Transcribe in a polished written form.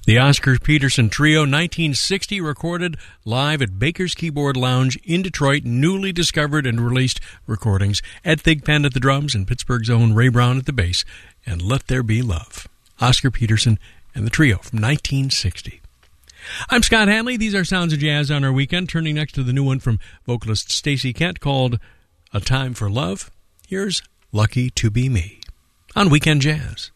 The Oscar Peterson Trio, 1960, recorded live at Baker's Keyboard Lounge in Detroit, newly discovered and released recordings. Ed Thigpen at the drums and Pittsburgh's own Ray Brown at the bass, and Let There Be Love. Oscar Peterson and the Trio from 1960. I'm Scott Hanley. These are Sounds of Jazz on our weekend, turning next to the new one from vocalist Stacey Kent called A Time for Love. Here's Lucky to Be Me on Weekend Jazz.